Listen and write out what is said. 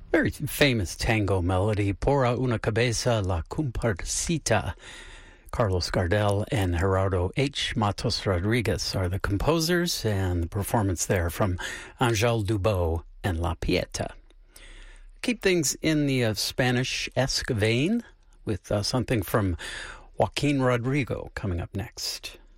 Very famous tango melody, Por una cabeza la comparsita. Carlos Gardel and Gerardo H. Matos Rodriguez are the composers, and the performance there from Angel Dubó and La Pieta. Keep things in the Spanish-esque vein with something from Joaquin Rodrigo coming up next.